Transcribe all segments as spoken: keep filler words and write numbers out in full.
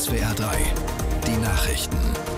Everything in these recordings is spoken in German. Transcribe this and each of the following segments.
S W R drei, die Nachrichten.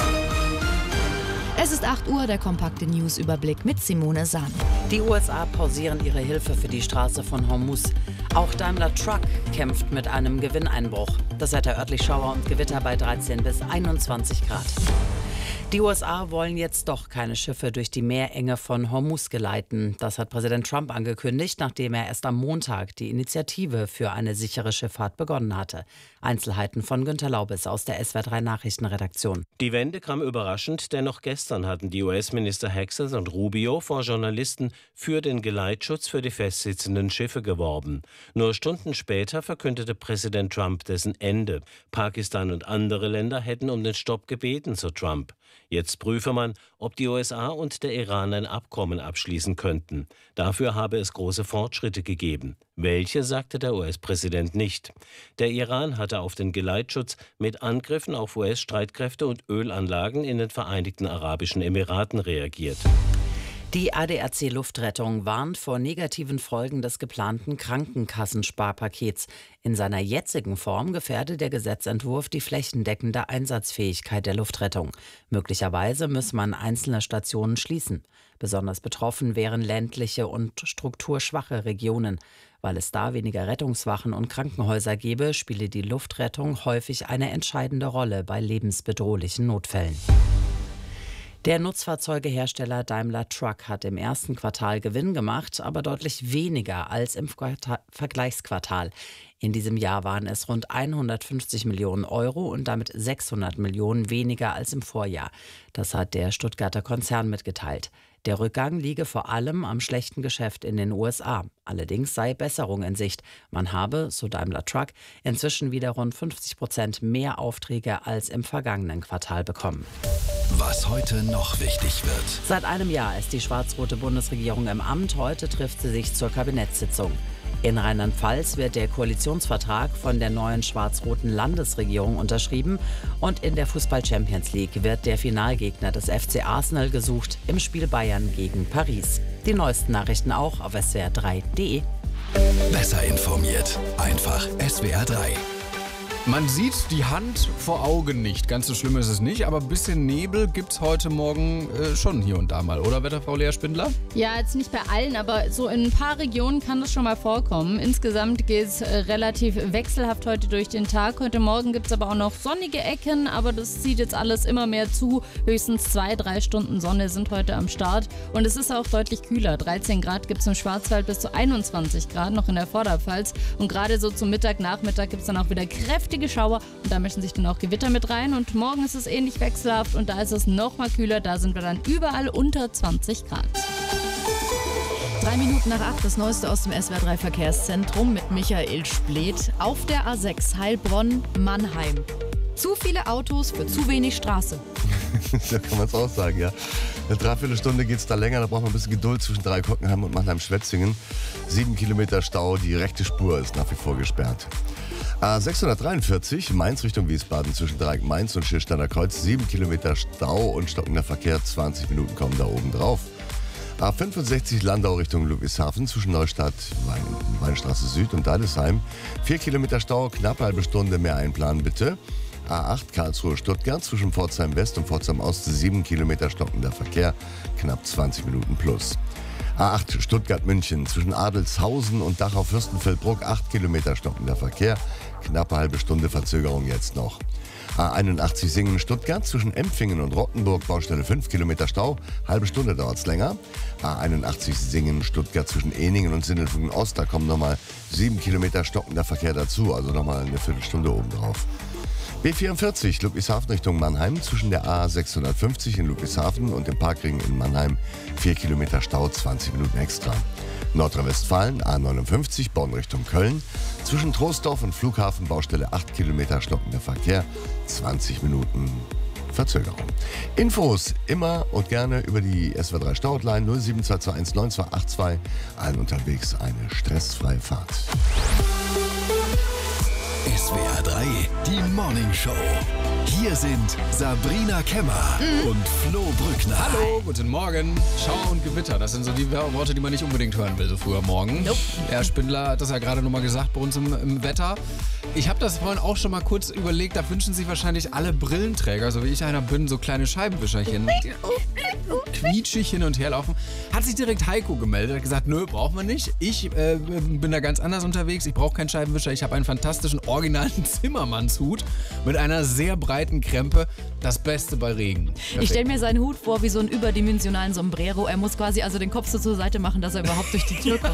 Es ist acht Uhr, der kompakte News-Überblick mit Simone Sahn. Die U S A pausieren ihre Hilfe für die Straße von Hormuz. Auch Daimler Truck kämpft mit einem Gewinneinbruch. Das Wetter örtlich Schauer und Gewitter bei dreizehn bis einundzwanzig Grad. Die U S A wollen jetzt doch keine Schiffe durch die Meerenge von Hormuz geleiten. Das hat Präsident Trump angekündigt, nachdem er erst am Montag die Initiative für eine sichere Schifffahrt begonnen hatte. Einzelheiten von Günter Laubes aus der S W R drei Nachrichtenredaktion. Die Wende kam überraschend, denn noch gestern hatten die U S-Minister Hexas und Rubio vor Journalisten für den Geleitschutz für die festsitzenden Schiffe geworben. Nur Stunden später verkündete Präsident Trump dessen Ende. Pakistan und andere Länder hätten um den Stopp gebeten, so Trump. Jetzt prüfe man, ob die U S A und der Iran ein Abkommen abschließen könnten. Dafür habe es große Fortschritte gegeben. Welche, sagte der U S-Präsident nicht. Der Iran hatte auf den Geleitschutz mit Angriffen auf U S-Streitkräfte und Ölanlagen in den Vereinigten Arabischen Emiraten reagiert. Die A D A C Luftrettung warnt vor negativen Folgen des geplanten Krankenkassensparpakets. In seiner jetzigen Form gefährde der Gesetzentwurf die flächendeckende Einsatzfähigkeit der Luftrettung. Möglicherweise müsse man einzelne Stationen schließen. Besonders betroffen wären ländliche und strukturschwache Regionen. Weil es da weniger Rettungswachen und Krankenhäuser gäbe, spiele die Luftrettung häufig eine entscheidende Rolle bei lebensbedrohlichen Notfällen. Der Nutzfahrzeugehersteller Daimler Truck hat im ersten Quartal Gewinn gemacht, aber deutlich weniger als im Quartal- Vergleichsquartal. In diesem Jahr waren es rund hundertfünfzig Millionen Euro und damit sechshundert Millionen weniger als im Vorjahr. Das hat der Stuttgarter Konzern mitgeteilt. Der Rückgang liege vor allem am schlechten Geschäft in den U S A. Allerdings sei Besserung in Sicht. Man habe, so Daimler Truck, inzwischen wieder rund fünfzig Prozent mehr Aufträge als im vergangenen Quartal bekommen. Was heute noch wichtig wird. Seit einem Jahr ist die schwarz-rote Bundesregierung im Amt. Heute trifft sie sich zur Kabinettssitzung. In Rheinland-Pfalz wird der Koalitionsvertrag von der neuen schwarz-roten Landesregierung unterschrieben und in der Fußball-Champions League wird der Finalgegner des F C Arsenal gesucht im Spiel Bayern gegen Paris. Die neuesten Nachrichten auch auf S W R drei Punkt de. Besser informiert. Einfach S W R drei. Man sieht die Hand vor Augen nicht. Ganz so schlimm ist es nicht, aber ein bisschen Nebel gibt es heute Morgen äh, schon hier und da mal, oder Wetterfrau Lea Spindler? Ja, jetzt nicht bei allen, aber so in ein paar Regionen kann das schon mal vorkommen. Insgesamt geht es äh, relativ wechselhaft heute durch den Tag. Heute Morgen gibt es aber auch noch sonnige Ecken, aber das zieht jetzt alles immer mehr zu. Höchstens zwei, drei Stunden Sonne sind heute am Start und es ist auch deutlich kühler. dreizehn Grad gibt es im Schwarzwald bis zu einundzwanzig Grad noch in der Vorderpfalz und gerade so zum Mittag, Nachmittag gibt es dann auch wieder kräftige Schauer und da mischen sich dann auch Gewitter mit rein und morgen ist es ähnlich wechselhaft und da ist es noch mal kühler, da sind wir dann überall unter zwanzig Grad. Drei Minuten nach acht, das Neueste aus dem S W R drei Verkehrszentrum mit Michael Splet. Auf der A sechs Heilbronn-Mannheim. Zu viele Autos für zu wenig Straße. So kann man es auch sagen, ja. Eine Dreiviertelstunde geht es da länger, da braucht man ein bisschen Geduld zwischen Dreikockenheim und Mannheim-Schwetzingen. Sieben Kilometer Stau, die rechte Spur ist nach wie vor gesperrt. A sechshundertdreiundvierzig, Mainz Richtung Wiesbaden, zwischen Dreieck Mainz und Schilstander Kreuz, sieben Kilometer Stau und stockender Verkehr, zwanzig Minuten kommen da oben drauf. A fünfundsechzig Landau Richtung Ludwigshafen, zwischen Neustadt, Wein, Weinstraße Süd und Deidesheim, vier Kilometer Stau, knapp halbe Stunde mehr einplanen bitte. A acht Karlsruhe Stuttgart, zwischen Pforzheim West und Pforzheim Ost, sieben Kilometer stockender Verkehr, knapp zwanzig Minuten plus. A acht Stuttgart-München, zwischen Adelshausen und Dachau-Fürstenfeldbruck, acht Kilometer stockender Verkehr, knappe halbe Stunde Verzögerung jetzt noch. A einundachtzig Singen-Stuttgart, zwischen Empfingen und Rottenburg, Baustelle fünf Kilometer Stau, halbe Stunde dauert es länger. A einundachtzig Singen-Stuttgart, zwischen Eningen und Sindelfingen Ost, da kommen nochmal sieben Kilometer stockender Verkehr dazu, also nochmal eine Viertelstunde obendrauf. B vierundvierzig Ludwigshafen Richtung Mannheim, zwischen der A sechshundertfünfzig in Ludwigshafen und dem Parkring in Mannheim, vier Kilometer Stau, zwanzig Minuten extra. Nordrhein-Westfalen, A neunundfünfzig, Bonn Richtung Köln, zwischen Troisdorf und Flughafen, Baustelle acht Kilometer stockender Verkehr, zwanzig Minuten Verzögerung. Infos immer und gerne über die S W R drei Stau-Hotline null sieben zwei zwei eins neun zwei acht zwei. Allen unterwegs eine stressfreie Fahrt. S W R drei, die Morning Show. Hier sind Sabrina Kemmer und Flo Brückner. Hallo, guten Morgen. Schauer und Gewitter, das sind so die Worte, die man nicht unbedingt hören will, so früh am Morgen. Nope. Herr Spindler hat das ja gerade nochmal gesagt bei uns im, im Wetter. Ich habe das vorhin auch schon mal kurz überlegt, da wünschen sich wahrscheinlich alle Brillenträger, so wie ich einer bin, so kleine Scheibenwischerchen. Quietschig hin und her laufen. Hat sich direkt Heiko gemeldet, hat gesagt, nö, brauchen wir nicht. Ich äh, bin da ganz anders unterwegs, ich brauche keinen Scheibenwischer, ich habe einen fantastischen, originalen Zimmermannshut mit einer sehr breiten Krempe. Das Beste bei Regen. Perfekt. Ich stelle mir seinen Hut vor wie so einen überdimensionalen Sombrero. Er muss quasi also den Kopf so zur Seite machen, dass er überhaupt durch die Tür kommt.